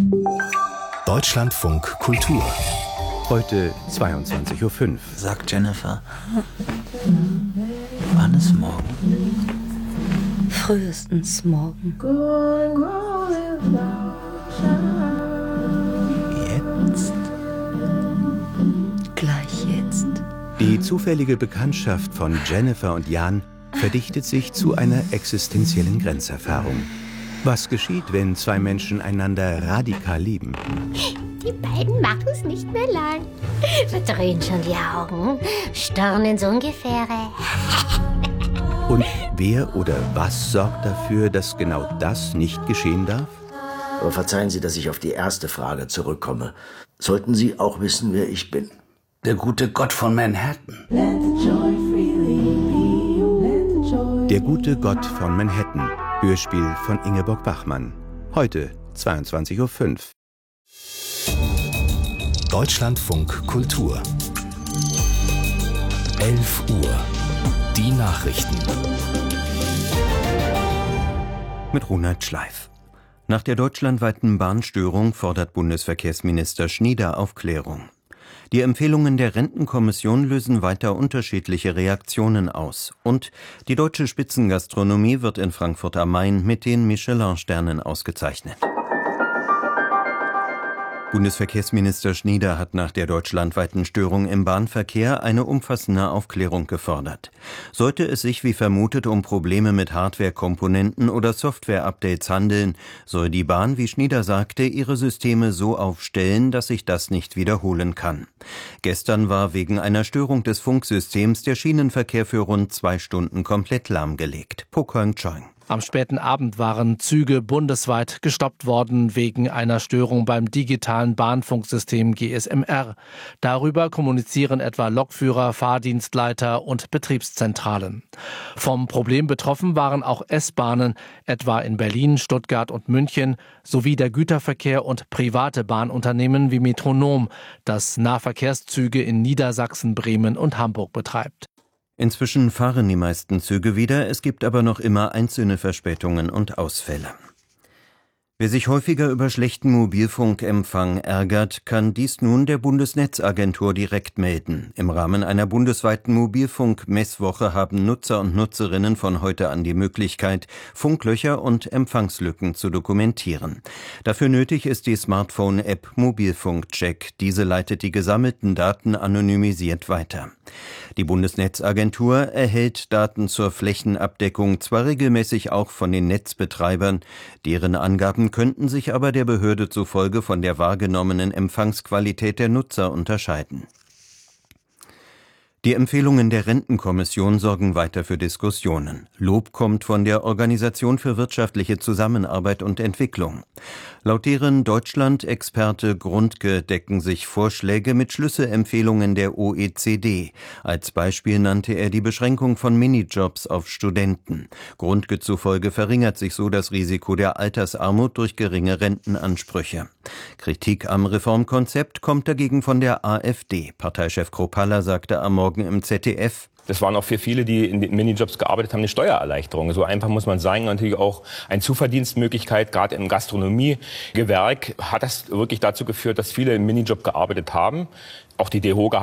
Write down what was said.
Deutschlandfunk Kultur. Heute 22:05 Uhr. Sagt Jennifer, wann ist morgen? Frühestens morgen. Jetzt? Gleich jetzt. Die zufällige Bekanntschaft von Jennifer und Jan verdichtet sich zu einer existenziellen Grenzerfahrung. Was geschieht, wenn zwei Menschen einander radikal lieben? Die beiden machen es nicht mehr lang. Verdrehen schon die Augen, starren ins Ungefähre. Und wer oder was sorgt dafür, dass genau das nicht geschehen darf? Aber verzeihen Sie, dass ich auf die erste Frage zurückkomme. Sollten Sie auch wissen, wer ich bin? Der gute Gott von Manhattan. Der gute Gott von Manhattan. Hörspiel von Ingeborg Bachmann. Heute 22:05 Uhr. Deutschlandfunk Kultur. 11 Uhr. Die Nachrichten. Mit Ronald Schleif. Nach der deutschlandweiten Bahnstörung fordert Bundesverkehrsminister Schnieder Aufklärung. Die Empfehlungen der Rentenkommission lösen weiter unterschiedliche Reaktionen aus. Und die deutsche Spitzengastronomie wird in Frankfurt am Main mit den Michelin-Sternen ausgezeichnet. Bundesverkehrsminister Schnieder hat nach der deutschlandweiten Störung im Bahnverkehr eine umfassende Aufklärung gefordert. Sollte es sich wie vermutet um Probleme mit Hardware-Komponenten oder Software-Updates handeln, soll die Bahn, wie Schnieder sagte, ihre Systeme so aufstellen, dass sich das nicht wiederholen kann. Gestern war wegen einer Störung des Funksystems der Schienenverkehr für rund 2 Stunden komplett lahmgelegt. Pokhang Chang. Am späten Abend waren Züge bundesweit gestoppt worden wegen einer Störung beim digitalen Bahnfunksystem GSMR. Darüber kommunizieren etwa Lokführer, Fahrdienstleiter und Betriebszentralen. Vom Problem betroffen waren auch S-Bahnen, etwa in Berlin, Stuttgart und München, sowie der Güterverkehr und private Bahnunternehmen wie Metronom, das Nahverkehrszüge in Niedersachsen, Bremen und Hamburg betreibt. Inzwischen fahren die meisten Züge wieder, es gibt aber noch immer einzelne Verspätungen und Ausfälle. Wer sich häufiger über schlechten Mobilfunkempfang ärgert, kann dies nun der Bundesnetzagentur direkt melden. Im Rahmen einer bundesweiten Mobilfunk-Messwoche haben Nutzer und Nutzerinnen von heute an die Möglichkeit, Funklöcher und Empfangslücken zu dokumentieren. Dafür nötig ist die Smartphone-App Mobilfunkcheck. Diese leitet die gesammelten Daten anonymisiert weiter. Die Bundesnetzagentur erhält Daten zur Flächenabdeckung zwar regelmäßig auch von den Netzbetreibern, deren Angaben könnten sich aber der Behörde zufolge von der wahrgenommenen Empfangsqualität der Nutzer unterscheiden. Die Empfehlungen der Rentenkommission sorgen weiter für Diskussionen. Lob kommt von der Organisation für wirtschaftliche Zusammenarbeit und Entwicklung. Laut deren Deutschland-Experte Grundke decken sich Vorschläge mit Schlüsselempfehlungen der OECD. Als Beispiel nannte er die Beschränkung von Minijobs auf Studenten. Grundke zufolge verringert sich so das Risiko der Altersarmut durch geringe Rentenansprüche. Kritik am Reformkonzept kommt dagegen von der AfD. Parteichef Kropalla sagte am Morgen im ZDF: Das waren auch für viele, die in den Minijobs gearbeitet haben, eine Steuererleichterung. So einfach muss man sagen. Natürlich auch eine Zuverdienstmöglichkeit, gerade im Gastronomiegewerk hat das wirklich dazu geführt, dass viele im Minijob gearbeitet haben. Auch die DEHOGA